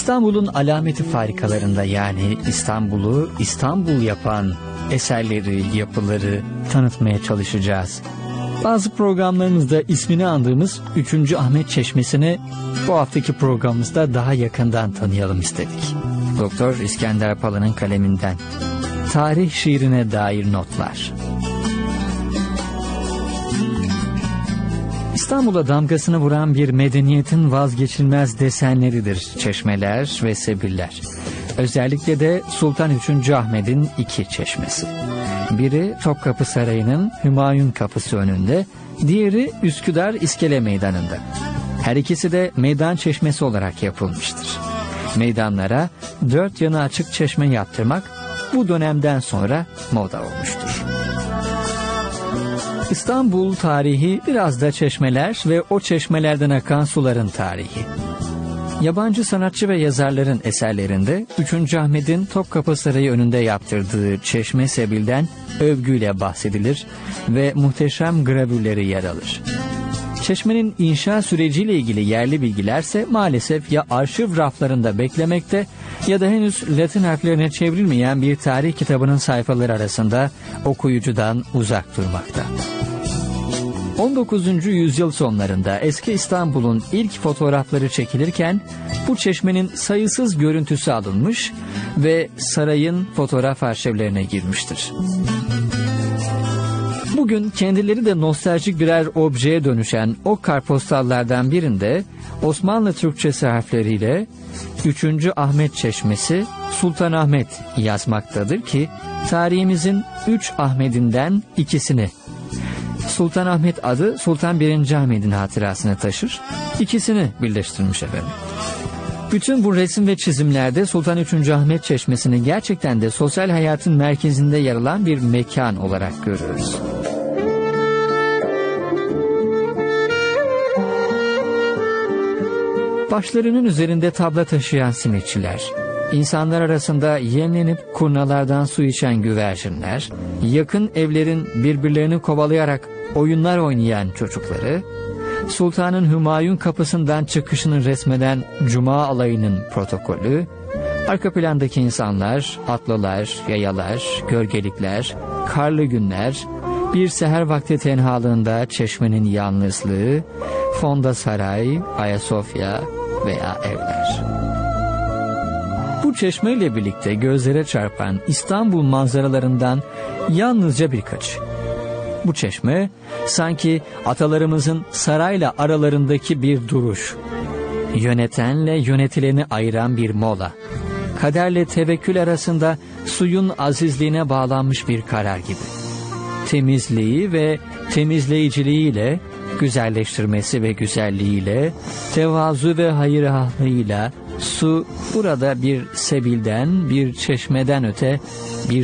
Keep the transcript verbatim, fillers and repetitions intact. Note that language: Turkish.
İstanbul'un alameti farikalarında, yani İstanbul'u İstanbul yapan eserleri, yapıları tanıtmaya çalışacağız. Bazı programlarımızda ismini andığımız üçüncü Ahmet Çeşmesi'ni bu haftaki programımızda daha yakından tanıyalım istedik. Doktor İskender Pala'nın kaleminden tarih şiirine dair notlar. İstanbul'a damgasını vuran bir medeniyetin vazgeçilmez desenleridir çeşmeler ve sebiller. Özellikle de Sultan üçüncü. Ahmet'in iki çeşmesi. Biri Topkapı Sarayı'nın Hümayun Kapısı önünde, diğeri Üsküdar İskele Meydanı'nda. Her ikisi de meydan çeşmesi olarak yapılmıştır. Meydanlara dört yanı açık çeşme yaptırmak bu dönemden sonra moda olmuştur. İstanbul tarihi biraz da çeşmeler ve o çeşmelerden akan suların tarihi. Yabancı sanatçı ve yazarların eserlerinde üçüncü. Ahmet'in Topkapı Sarayı önünde yaptırdığı çeşme sebilden övgüyle bahsedilir ve muhteşem gravürleri yer alır. Çeşmenin inşa süreciyle ilgili yerli bilgilerse maalesef ya arşiv raflarında beklemekte ya da henüz Latin harflerine çevrilmeyen bir tarih kitabının sayfaları arasında okuyucudan uzak durmakta. on dokuzuncu yüzyıl sonlarında eski İstanbul'un ilk fotoğrafları çekilirken bu çeşmenin sayısız görüntüsü alınmış ve sarayın fotoğraf arşivlerine girmiştir. Bugün kendileri de nostaljik birer objeye dönüşen o kartpostallardan birinde Osmanlı Türkçesi harfleriyle üçüncü. Ahmet Çeşmesi Sultanahmet yazmaktadır ki tarihimizin üç Ahmet'inden ikisini, Sultanahmet adı Sultan birinci. Ahmet'in hatırasını taşır, ikisini birleştirmiş efendim. Bütün bu resim ve çizimlerde Sultan üçüncü. Ahmet Çeşmesi'ni gerçekten de sosyal hayatın merkezinde yer alan bir mekan olarak görüyoruz. Başlarının üzerinde tabla taşıyan simitçiler, İnsanlar arasında yemlenip kurnalardan su içen güvercinler, yakın evlerin birbirlerini kovalayarak oyunlar oynayan çocukları, Sultanın Hümayun Kapısı'ndan çıkışını resmeden Cuma alayının protokolü, arka plandaki insanlar, atlılar, yayalar, gölgelikler, karlı günler, bir seher vakti tenhalığında çeşmenin yalnızlığı, fonda saray, Ayasofya veya evler. Bu çeşmeyle birlikte gözlere çarpan İstanbul manzaralarından yalnızca birkaç. Bu çeşme sanki atalarımızın sarayla aralarındaki bir duruş, yönetenle yönetileni ayıran bir mola, kaderle tevekkül arasında suyun azizliğine bağlanmış bir karar gibi. Temizliği ve temizleyiciliğiyle, güzelleştirmesi ve güzelliğiyle, tevazu ve hayırlılığıyla su burada bir sebilden, bir çeşmeden öte bir